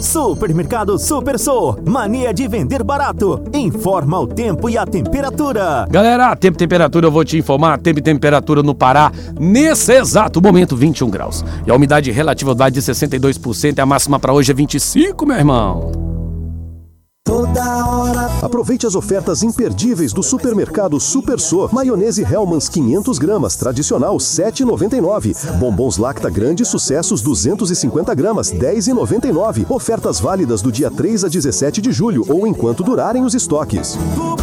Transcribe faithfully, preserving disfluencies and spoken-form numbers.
Supermercado Super Sou, mania de vender barato. Informa o tempo e a temperatura. Galera, tempo e temperatura, eu vou te informar. Tempo e temperatura no Pará, nesse exato momento, vinte e um graus. E a umidade relativa de sessenta e dois por cento, e a máxima para hoje é vinte e cinco, meu irmão. Toda hora. Aproveite as ofertas imperdíveis do Supermercado Super Sou. Maionese Hellmann's quinhentos gramas, tradicional sete reais e noventa e nove centavos. Bombons Lacta Grande Sucessos duzentos e cinquenta gramas, dez reais e noventa e nove centavos. Ofertas válidas do dia três a dezessete de julho ou enquanto durarem os estoques.